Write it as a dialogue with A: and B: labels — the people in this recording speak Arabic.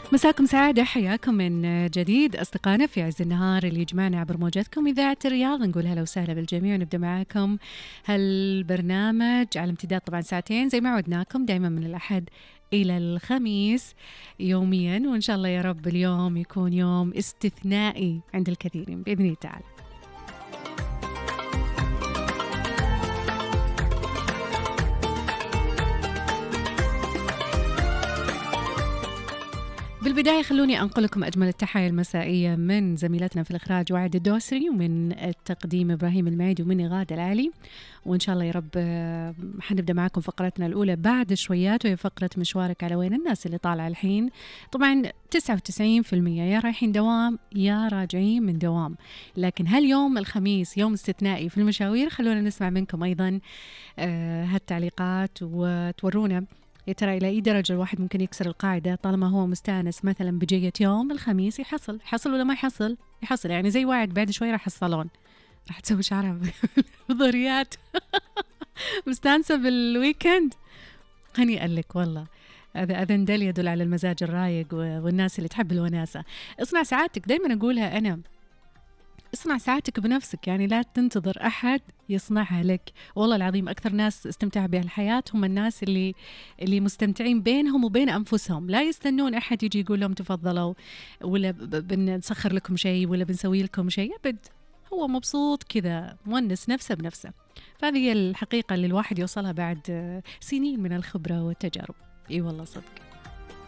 A: مساكم سعادة، حياكم من جديد أصدقائنا في عز النهار اللي يجمعنا عبر موجتكم إذاعة الرياض. نقول هلا وسهلا بالجميع ونبدأ معاكم هالبرنامج على امتداد طبعا ساعتين زي ما عودناكم دايما من الأحد إلى الخميس يوميا، وإن شاء الله يا رب اليوم يكون يوم استثنائي عند الكثيرين بإذن الله تعالى. بالبداية خلوني أنقل لكم أجمل التحايا المسائية من زميلتنا في الإخراج وعد الدوسري، ومن التقديم إبراهيم المعيد، ومن غادة العالي. وإن شاء الله يا رب حنبدأ معكم فقرتنا الأولى بعد شويات، وهي فقرة مشوارك على وين. الناس اللي طالعة الحين طبعا 99% يا رايحين دوام يا راجعين من دوام، لكن هل يوم الخميس يوم استثنائي في المشاوير؟ خلونا نسمع منكم أيضا هالتعليقات وتورونا يا ترى إلى أي درجة الواحد ممكن يكسر القاعدة طالما هو مستانس مثلا بجية يوم الخميس. يحصل ولا ما يحصل يعني زي واحد بعد شوي راح الصالون، راح تسوي شعرها بضريات مستانسة بالويكند. خليني أقول لك والله هذا دل يدل على المزاج الرايق والناس اللي تحب الوناسة. اصنع سعادتك، دايما أقولها أنا، اصنع ساعتك بنفسك، يعني لا تنتظر أحد يصنعها لك. والله العظيم أكثر ناس استمتع بهالحياة هم الناس اللي مستمتعين بينهم وبين أنفسهم، لا يستنون أحد يجي يقول لهم تفضلوا ولا بنسخر لكم شيء ولا بنسوي لكم شيء أبد. هو مبسوط كذا مونس نفسه بنفسه. فهذه هي الحقيقة اللي الواحد يوصلها بعد سنين من الخبرة والتجارب. إي والله صدق.